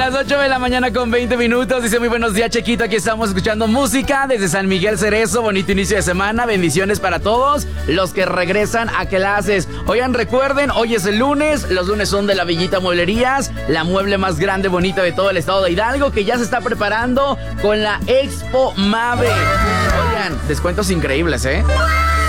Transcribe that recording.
Las 8 de la mañana con 20 minutos. Dice muy buenos días, Chequito. Aquí estamos escuchando música desde San Miguel Cerezo. Bonito inicio de semana. Bendiciones para todos los que regresan a clases. Oigan, recuerden, hoy es el lunes. Los lunes son de la Villita Mueblerías, la mueble más grande, bonita de todo el estado de Hidalgo, que ya se está preparando con la Expo Mave. Oigan, descuentos increíbles, ¿eh?